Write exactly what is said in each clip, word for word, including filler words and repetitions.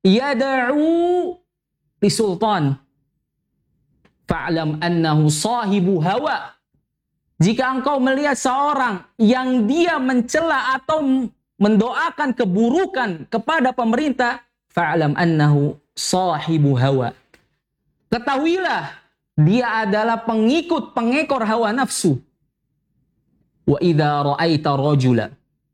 yad'u li sultan fa'lam annahu sahibu hawa. Jika engkau melihat seorang yang dia mencela atau mendoakan keburukan kepada pemerintah, fa'lam annahu sahibu hawa. Ketahuilah dia adalah pengikut pengekor hawa nafsu. Wa idza ra'aita rajula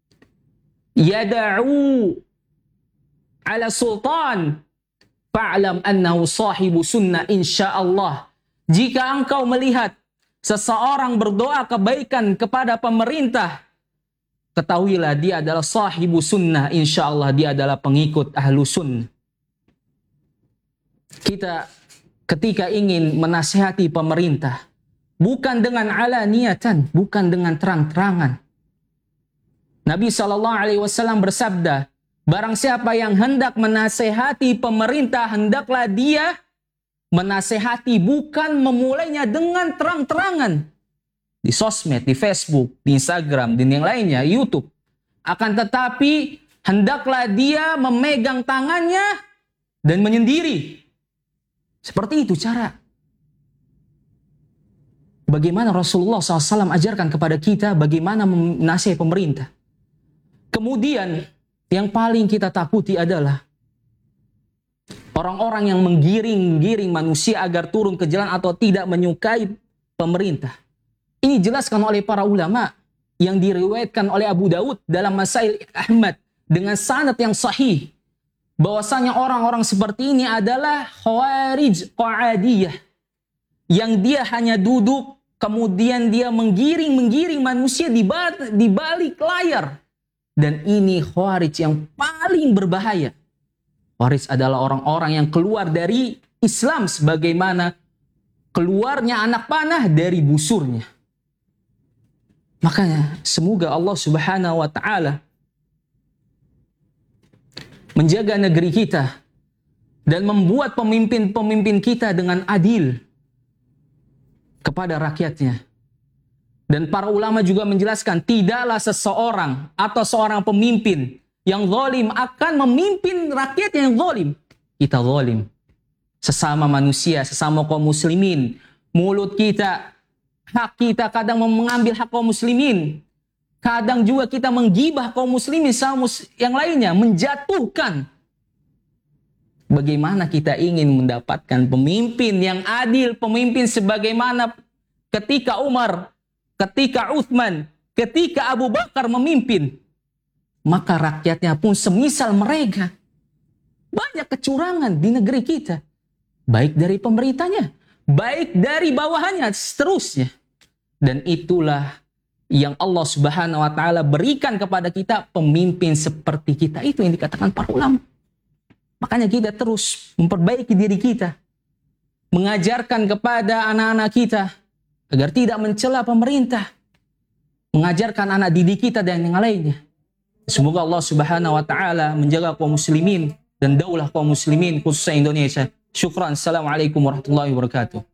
yad'u ala sultan fa'lam annahu sahibu sunnah insyaallah. Jika engkau melihat seseorang berdoa kebaikan kepada pemerintah, ketahuilah dia adalah sahibu sunnah, insyaallah dia adalah pengikut ahlu sunnah. Kita ketika ingin menasihati pemerintah, bukan dengan alaniyatan, bukan dengan terang-terangan. Nabi shallallahu alaihi wasallam bersabda, barang siapa yang hendak menasihati pemerintah, hendaklah dia menasehati bukan memulainya dengan terang-terangan di sosmed, di Facebook, di Instagram, dan yang lainnya, YouTube. Akan tetapi hendaklah dia memegang tangannya dan menyendiri. Seperti itu cara. Bagaimana Rasulullah shallallahu alaihi wasallam ajarkan kepada kita bagaimana menasihati pemerintah. Kemudian yang paling kita takuti adalah orang-orang yang menggiring-giring manusia agar turun ke jalan atau tidak menyukai pemerintah. Ini dijelaskan oleh para ulama yang diriwayatkan oleh Abu Daud dalam Masail Ahmad dengan sanad yang sahih. Bahwasanya orang-orang seperti ini adalah khawarij qa'adiyah. Yang dia hanya duduk, kemudian dia menggiring-menggiring manusia di balik layar. Dan ini khawarij yang paling berbahaya. Khawarij adalah orang-orang yang keluar dari Islam sebagaimana keluarnya anak panah dari busurnya. Makanya semoga Allah Subhanahu wa taala menjaga negeri kita dan membuat pemimpin-pemimpin kita dengan adil kepada rakyatnya. Dan para ulama juga menjelaskan tidaklah seseorang atau seorang pemimpin yang zalim akan memimpin rakyat yang zalim. Kita zalim. Sesama manusia, sesama kaum muslimin. Mulut kita, hak kita kadang mengambil hak kaum muslimin. Kadang juga kita menggibah kaum muslimin sama yang lainnya. Menjatuhkan. Bagaimana kita ingin mendapatkan pemimpin yang adil. Pemimpin sebagaimana ketika Umar, ketika Uthman, ketika Abu Bakar memimpin. Maka rakyatnya pun semisal mereka. Banyak kecurangan di negeri kita. Baik dari pemerintahnya, baik dari bawahannya, seterusnya. Dan itulah yang Allah Subhanahu wa taala berikan kepada kita pemimpin seperti kita. Itu yang dikatakan para ulama. Makanya kita terus memperbaiki diri kita. Mengajarkan kepada anak-anak kita agar tidak mencela pemerintah. Mengajarkan anak didik kita dan yang lainnya. Semoga Allah Subhanahu wa taala menjaga kaum muslimin dan daulah kaum muslimin khususnya Indonesia. Syukran. Assalamualaikum warahmatullahi wabarakatuh.